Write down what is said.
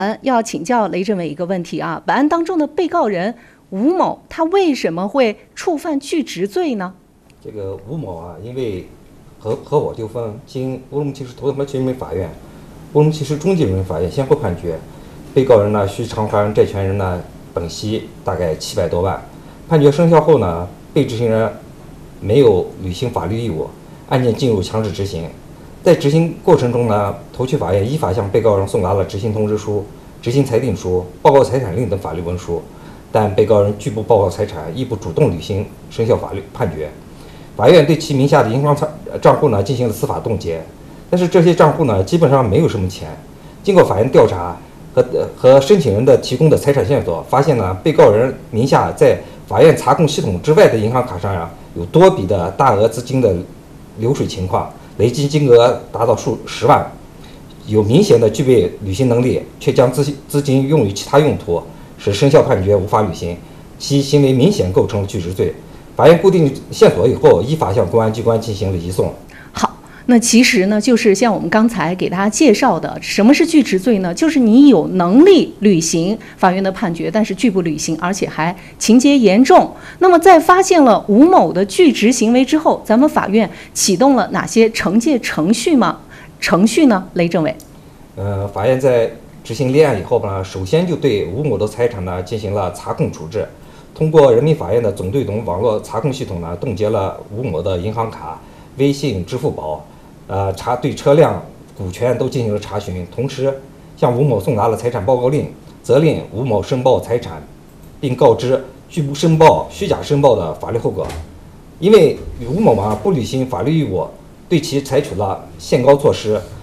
要请教雷政委一个问题啊，本案当中的被告人吴某，他为什么会触犯拒执罪呢？ 这个吴某啊，因为合伙纠纷，经乌鲁木齐市头村人民法院、乌鲁木齐市中级人民法院先后判决，被告人呢需偿还债权人呢本息大概700多万。判决生效后呢，被执行人没有履行法律义务，案件进入强制执行。在执行过程中呢，头区法院依法向被告人送达了执行通知书、执行裁定书、报告财产令等法律文书，但被告人拒不报告财产，亦不主动履行生效法律判决。法院对其名下的银行账户呢进行了司法冻结，但是这些账户呢基本上没有什么钱。经过法院调查和申请人的提供的财产线索，发现呢被告人名下在法院查控系统之外的银行卡上有多笔的大额资金的流水情况，累计金额达到数十万，有明显的具备履行能力，却将资金用于其他用途，使生效判决无法履行，其行为明显构成了拒执罪。法院固定线索以后，依法向公安机关进行了移送。 好，那其实呢，就是像我们刚才给大家介绍的，什么是拒执罪呢？就是你有能力履行法院的判决，但是拒不履行，而且还情节严重。那么在发现了吴某的拒执行为之后，咱们法院启动了哪些惩戒程序吗？程序呢，雷政委？ 法院在执行立案以后呢，首先就对吴某的财产呢进行了查控处置。通过人民法院的总对总网络查控系统呢，冻结了吴某的银行卡、微信、支付宝，对车辆、股权都进行了查询，同时向吴某送达了财产报告令，责令吴某申报财产，并告知拒不申报、虚假申报的法律后果。因为吴某不履行法律义务，对其采取了限高措施，